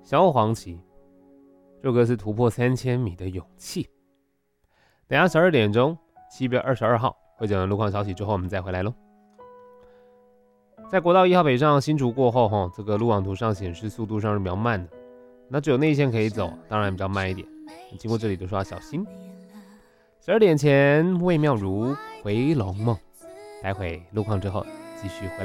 萧煌奇，这首歌是突破3000米的勇气。等下12点钟，7月22号会讲路况消息之后，我们再回来咯。在国道1号北上新竹过后，这个路网图上显示速度上是比较慢的，那只有内线可以走，当然比较慢一点，经过这里都说要小心。12点前，魏妙如回龙梦，待会路况之后继续回来。